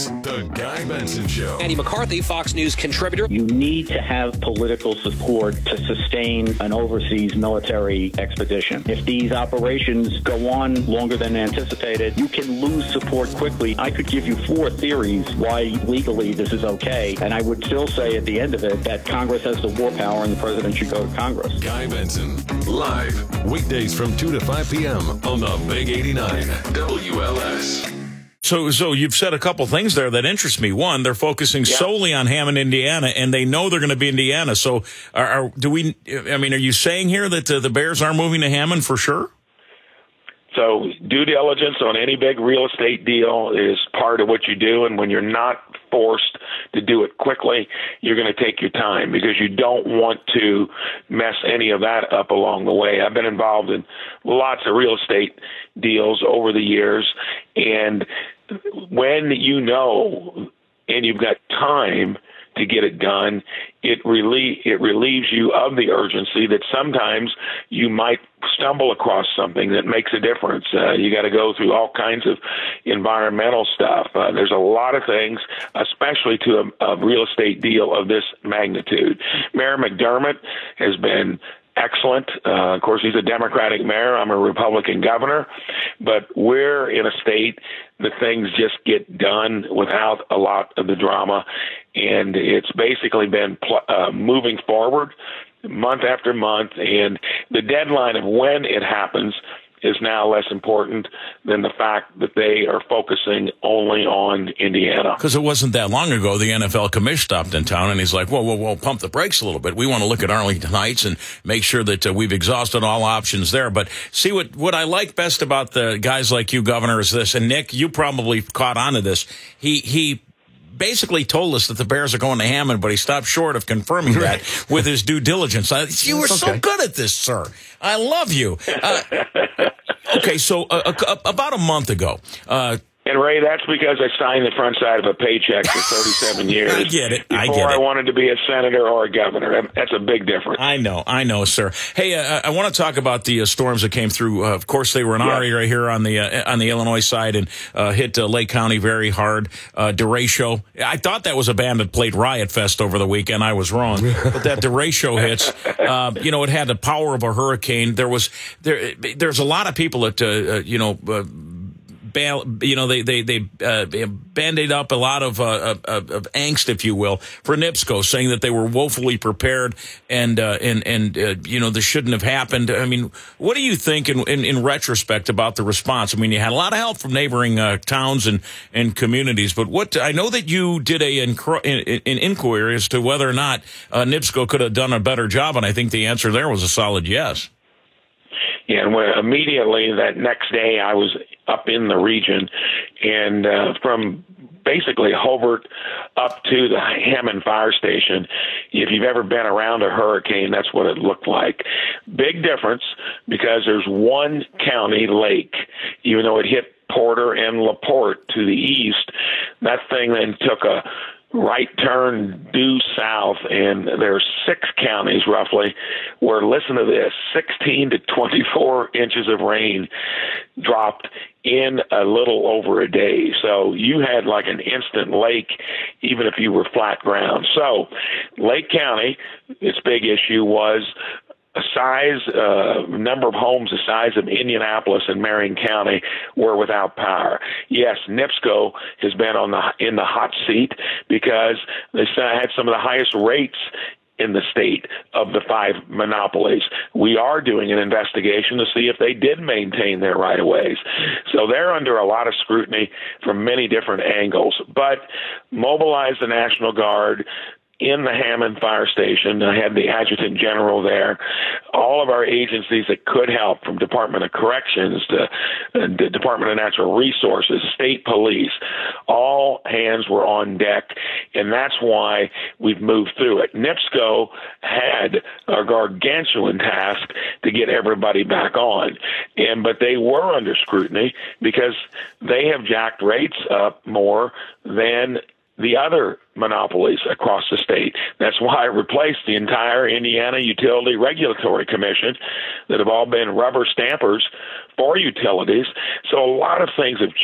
The Guy Benson Show. Andy McCarthy, Fox News contributor. You need to have political support to sustain an overseas military expedition. If these operations go on longer than anticipated, you can lose support quickly. I could give you 4 theories why legally this is okay, and I would still say at the end of it that Congress has the war power and the president should go to Congress. Guy Benson, live, weekdays from 2 to 5 p.m. on the Big 89 WLS. So you've said a couple things there that interest me. One, they're focusing solely on Hammond, Indiana, and they know they're going to be Indiana. So are you saying here that the Bears are moving to Hammond for sure? So due diligence on any big real estate deal is part of what you do, and when you're not forced to do it quickly, you're going to take your time because you don't want to mess any of that up along the way. I've been involved in lots of real estate deals over the years, and when you know and you've got time to get it done, it relieves you of the urgency that sometimes you might stumble across something that makes a difference. You got to go through all kinds of environmental stuff. There's a lot of things, especially to a real estate deal of this magnitude. Mayor McDermott has been excellent. Of course, he's a Democratic mayor. I'm a Republican governor. But we're in a state that things just get done without a lot of the drama. And it's basically been moving forward month after month. And the deadline of when it happens is now less important than the fact that they are focusing only on Indiana. Because it wasn't that long ago, the NFL commissioner stopped in town, and he's like, whoa, pump the brakes a little bit. We want to look at Arlington Heights and make sure that we've exhausted all options there. But see, what I like best about the guys like you, Governor, is this, and Nick, you probably caught on to this. He basically told us that the Bears are going to Hammond, but he stopped short of confirming that with his due diligence. You were so good at this, sir. I love you. Okay, so about a month ago. And, Ray, that's because I signed the front side of a paycheck for 37 years. I get it. Before I wanted to be a senator or a governor. That's a big difference. I know, sir. Hey, I want to talk about the storms that came through. Of course, they were in our area here on the Illinois side and hit Lake County very hard. Derecho. I thought that was a band that played Riot Fest over the weekend. I was wrong. But that Derecho hits. It had the power of a hurricane. There's a lot of people that they band-aid up a lot of angst, if you will, for NIPSCO, saying that they were woefully prepared and this shouldn't have happened. I mean, what do you think in retrospect about the response? I mean, you had a lot of help from neighboring towns and communities, but I know that you did an inquiry as to whether or not NIPSCO could have done a better job, and I think the answer there was a solid yes. Yeah, and immediately that next day I was up in the region, and from basically Hobart up to the Hammond Fire Station, if you've ever been around a hurricane, that's what it looked like. Big difference because there's one county lake, even though it hit Porter and LaPorte to the east. That thing then took a right turn due south, and there are 6 counties roughly where, listen to this, 16 to 24 inches of rain dropped in a little over a day. So you had like an instant lake, even if you were flat ground. So Lake County, its big issue was number of homes the size of Indianapolis and Marion County were without power. Yes, NIPSCO has been in the hot seat because they had some of the highest rates in the state of the 5 monopolies. We are doing an investigation to see if they did maintain their right-of-ways. So they're under a lot of scrutiny from many different angles. But mobilize the National Guard in the Hammond Fire Station. I had the Adjutant General there. All of our agencies that could help, from Department of Corrections to the Department of Natural Resources, State Police, all hands were on deck, and that's why we've moved through it. NIPSCO had a gargantuan task to get everybody back on, but they were under scrutiny because they have jacked rates up more than the other monopolies across the state. That's why I replaced the entire Indiana Utility Regulatory Commission that have all been rubber stampers for utilities. So a lot of things have